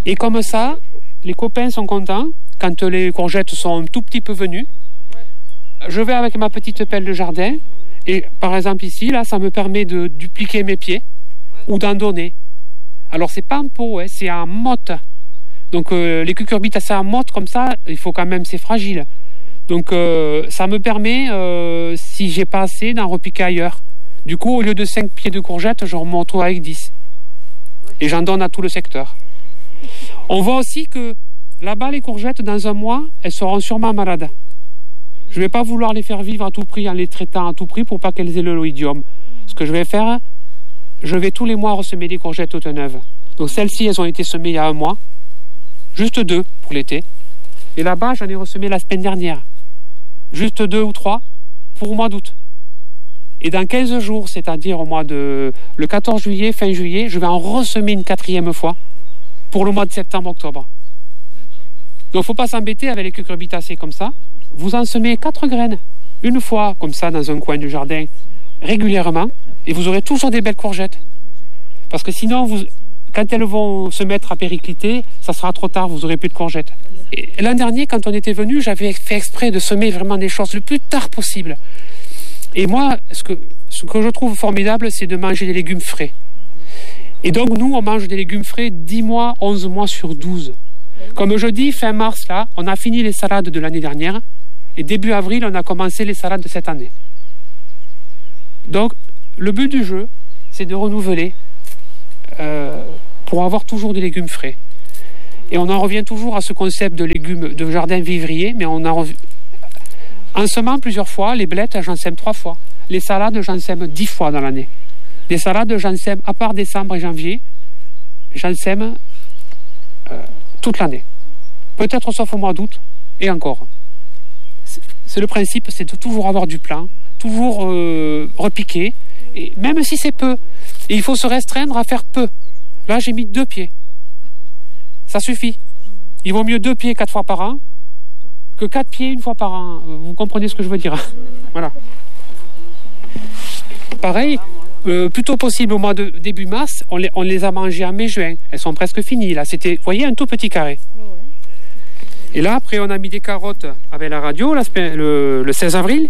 Et comme ça, les copains sont contents quand les courgettes sont un tout petit peu venues. Je vais avec ma petite pelle de jardin et par exemple ici, là, ça me permet de dupliquer mes pieds ou d'en donner. Alors c'est pas en pot, c'est en motte. Donc les cucurbitacées en motte comme ça, il faut quand même, c'est fragile. Donc ça me permet, si j'ai pas assez, d'en repiquer ailleurs. Du coup, au lieu de 5 pieds de courgettes, je me retrouve avec 10. Et j'en donne à tout le secteur. On voit aussi que là-bas, les courgettes, dans un mois, elles seront sûrement malades. Je ne vais pas vouloir les faire vivre à tout prix en les traitant à tout prix pour pas qu'elles aient le l'oïdium. Ce que je vais faire, je vais tous les mois ressemer des courgettes toutes neuves. Donc celles-ci, elles ont été semées il y a un mois. Juste 2 pour l'été. Et là-bas, j'en ai ressemé la semaine dernière. Juste 2 ou 3 pour le mois d'août. Et dans 15 jours, c'est-à-dire au mois de le 14 juillet, fin juillet, je vais en ressemer une 4e fois pour le mois de septembre-octobre. Donc il ne faut pas s'embêter avec les cucurbitacées comme ça. Vous en semez 4 graines, une fois comme ça dans un coin du jardin, régulièrement, et vous aurez toujours des belles courgettes. Parce que sinon, quand elles vont se mettre à péricliter, ça sera trop tard, vous n'aurez plus de courgettes. Et l'an dernier, quand on était venu, j'avais fait exprès de semer vraiment des choses le plus tard possible. Et moi, ce que je trouve formidable, c'est de manger des légumes frais. Et donc, nous, on mange des légumes frais 10 mois, 11 mois sur 12. Comme je dis, fin mars, là, on a fini les salades de l'année dernière. Et début avril, on a commencé les salades de cette année. Donc, le but du jeu, c'est de renouveler pour avoir toujours des légumes frais. Et on en revient toujours à ce concept de légumes de jardin vivrier, mais en semant plusieurs fois, les blettes, j'en sème 3 fois. Les salades, j'en sème 10 fois dans l'année. Les salades, j'en sème, à part décembre et janvier, j'en sème toute l'année. Peut-être sauf au mois d'août, et encore. C'est le principe, c'est de toujours avoir du plan, toujours repiquer, et même si c'est peu. Et il faut se restreindre à faire peu. Là, j'ai mis 2 pieds. Ça suffit. Il vaut mieux 2 pieds 4 fois par an que 4 pieds 1 fois par an. Vous comprenez ce que je veux dire? Voilà. Pareil, plutôt possible au mois de début mars, on les a mangées en mai-juin. Elles sont presque finies là. C'était, vous voyez, un tout petit carré. Et là, après, on a mis des carottes avec la radio le 16 avril.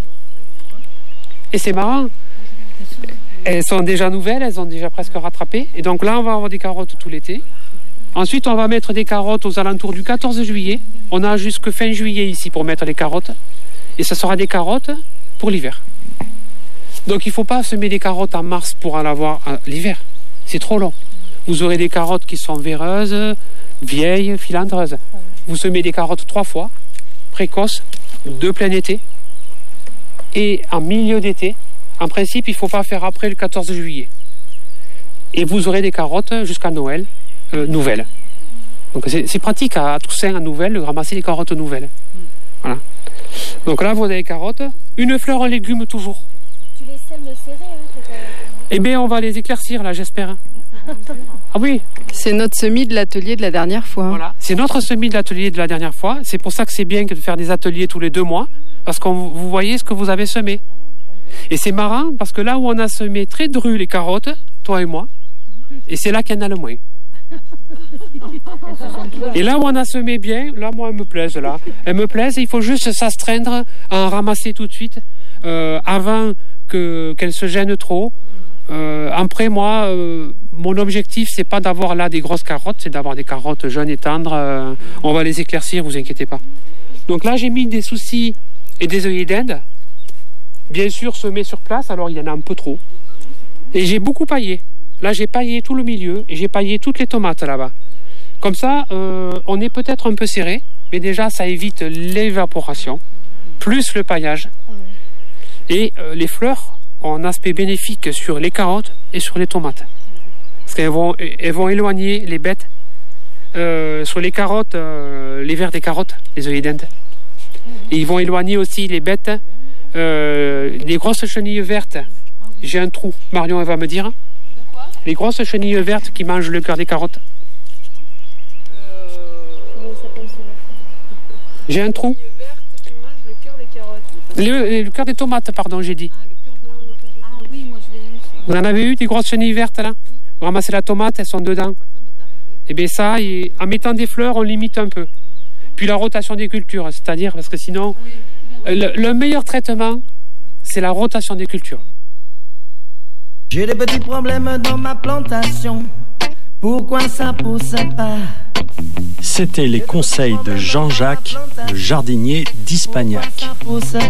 Et c'est marrant. Elles sont déjà nouvelles, elles ont déjà presque rattrapé. Et donc là, on va avoir des carottes tout l'été. Ensuite, on va mettre des carottes aux alentours du 14 juillet. On a jusque fin juillet ici pour mettre les carottes. Et ça sera des carottes pour l'hiver. Donc il ne faut pas semer des carottes en mars pour en avoir l'hiver. C'est trop long. Vous aurez des carottes qui sont véreuses, vieilles, filandreuses. Vous semez des carottes 3 fois, précoces, de plein été. Et en milieu d'été, en principe, il ne faut pas faire après le 14 juillet. Et vous aurez des carottes jusqu'à Noël, nouvelles. Donc c'est pratique à Toussaint, à Noël, de ramasser des carottes nouvelles. Voilà. Donc là, vous avez des carottes. Une fleur en légumes toujours. Tu les sèmes serrées, Eh bien, on va les éclaircir, là, j'espère. Ah oui. C'est notre semis de l'atelier de la dernière fois. Voilà. C'est notre semis de l'atelier de la dernière fois. C'est pour ça que c'est bien de faire des ateliers tous les 2 mois. Parce que vous voyez ce que vous avez semé. Et c'est marrant, parce que là où on a semé très dru les carottes, toi et moi, et c'est là qu'il y en a le moins. Et là où on a semé bien, là, moi, elles me plaisent, là. Elles me plaisent, il faut juste s'astreindre à en ramasser tout de suite, avant qu'elles se gênent trop. Après, moi, mon objectif, c'est pas d'avoir là des grosses carottes, c'est d'avoir des carottes jeunes et tendres. On va les éclaircir, vous inquiétez pas. Donc là, j'ai mis des soucis et des œillets d'Inde. Bien sûr, semés sur place, alors il y en a un peu trop. Et j'ai beaucoup paillé. Là, j'ai paillé tout le milieu et j'ai paillé toutes les tomates là-bas. Comme ça, on est peut-être un peu serré, mais déjà, ça évite l'évaporation, plus le paillage. Et les fleurs ont un aspect bénéfique sur les carottes et sur les tomates. Parce qu'elles vont éloigner les bêtes. Sur les carottes, les vers des carottes, les œillets d'Inde. Et ils vont éloigner aussi les bêtes, les grosses chenilles vertes. J'ai un trou, Marion, elle va me dire. Les grosses chenilles vertes qui mangent le cœur des carottes. J'ai un trou. Le cœur des tomates, pardon, j'ai dit. Vous en avez eu des grosses chenilles vertes là? Vous ramassez la tomate, elles sont dedans. Et bien ça, en mettant des fleurs, on limite un peu. Puis la rotation des cultures, c'est-à-dire, parce que sinon, le meilleur traitement, c'est la rotation des cultures. J'ai des petits problèmes dans ma plantation. Pourquoi ça pousse pas? C'était les conseils de Jean-Jacques, le jardinier d'Ispagnac.